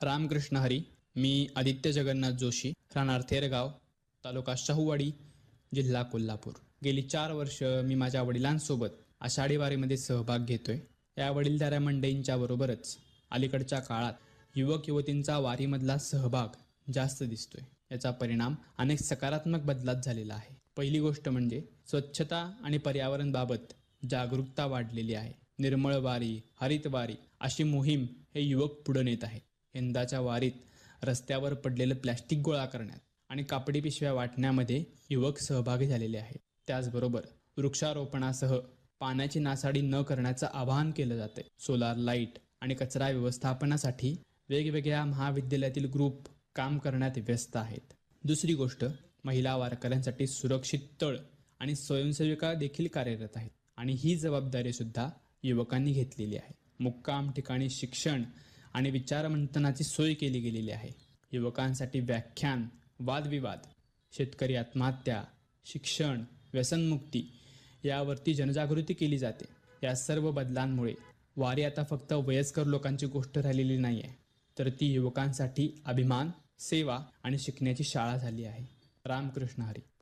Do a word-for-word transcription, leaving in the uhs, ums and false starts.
रामकृष्ण हरी. मी आदित्य जगन्नाथ जोशी, राहणार थेरगाव, तालुका शाहूवाडी, जिल्हा कोल्हापूर. गेली चार वर्ष मी माझ्या वडिलांसोबत आषाढी वारीमध्ये सहभाग घेतोय. या वडीलधाऱ्या मंडळींच्या बरोबरच अलीकडच्या काळात युवक युवतींचा वारीमधला सहभाग जास्त दिसतोय. याचा परिणाम अनेक सकारात्मक बदलात झालेला आहे. पहिली गोष्ट म्हणजे स्वच्छता आणि पर्यावरणबाबत जागरूकता वाढलेली आहे. निर्मळ वारी, हरित वारी अशी मोहीम हे युवक पुढे नेत आहेत. यंदाच्या वारीत रस्त्यावर पडलेलं प्लॅस्टिक गोळा करण्यात आणि कापडी पिशव्या वाटण्यामध्ये युवक सहभागी झालेले आहेत. त्याचबरोबर वृक्षारोपणासह पाण्याची नासाडी न करण्याचं आवाहन केलं जाते. सोलार लाईट आणि कचरा व्यवस्थापनासाठी वेगवेगळ्या महाविद्यालयातील ग्रुप काम करण्यात व्यस्त आहेत. दुसरी गोष्ट, महिला वारकऱ्यांसाठी सुरक्षित तळ आणि स्वयंसेविका देखील कार्यरत आहेत आणि ही जबाबदारी सुद्धा युवकांनी घेतलेली आहे. मुक्काम ठिकाणी शिक्षण आणि विचारमंथनाची सोय केली गेलेली आहे. युवकांसाठी व्याख्यान, वादविवाद, शेतकरी आत्महत्या, शिक्षण, व्यसनमुक्ती यावरती जनजागृती केली जाते. या सर्व बदलांमुळे वारी आता फक्त वयस्कर लोकांची गोष्ट राहिलेली नाही आहे, तर ती युवकांसाठी अभिमान, सेवा आणि शिकण्याची शाळा झाली आहे. रामकृष्ण हरी.